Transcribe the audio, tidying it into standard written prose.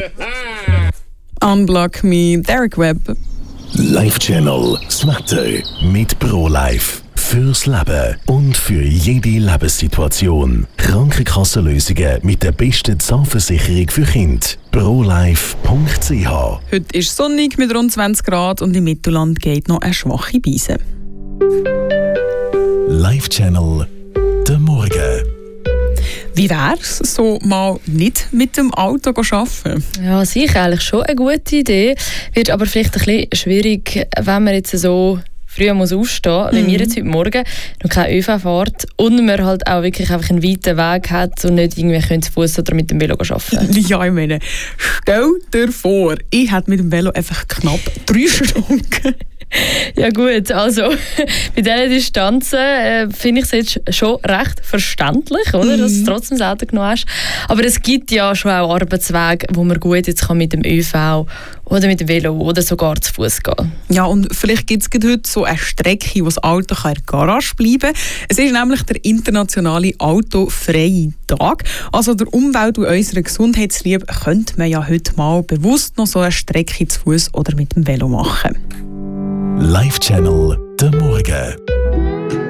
Unblock Me, Derek Webb. Live Channel, das Wetter mit ProLife. Fürs Leben und für jede Lebenssituation. Krankenkassenlösungen mit der besten Zahnversicherung für Kinder. ProLife.ch. Heute ist sonnig mit rund 20 Grad und im Mittelland geht noch eine schwache Brise. Live Channel, der Morgen. Wie wär's, so mal nicht mit dem Auto arbeiten? Ja, sicher eigentlich schon eine gute Idee. Wird aber vielleicht ein bisschen schwierig, wenn man jetzt so früh muss aufstehen, wie wir jetzt heute Morgen noch keine ÖV fährt und man halt auch wirklich einfach einen weiten Weg hat und nicht irgendwie zu Fuß oder mit dem Velo arbeiten. Ja, ich meine, stell dir vor, ich hätte mit dem Velo einfach knapp 3 Stunden. Ja gut, also bei diesen Distanzen finde ich es jetzt schon recht verständlich, oder, dass du trotzdem das Auto genommen hast. Aber es gibt ja schon auch Arbeitswege, wo man gut jetzt kann mit dem ÖV oder mit dem Velo oder sogar zu Fuß gehen kann. Ja, und vielleicht gibt es heute so eine Strecke, wo das Auto in der Garage bleiben kann. Es ist nämlich der internationale autofreie Tag. Also der Umwelt und unserer Gesundheit lieb könnte man ja heute mal bewusst noch so eine Strecke zu Fuß oder mit dem Velo machen. Live Channel, der Morgen.